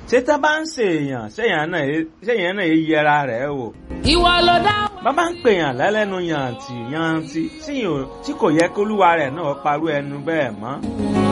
ṣé tá bá ń ṣèèyàn ṣéèyàn náà yẹra rẹ̀ wò. ìwọ ló dá. bàbá ń pèèyàn lẹ́lẹ́nu yàǹtì tí kò yẹ kólúwa rẹ̀ náà parú ẹnu bẹ́ẹ̀ mọ́.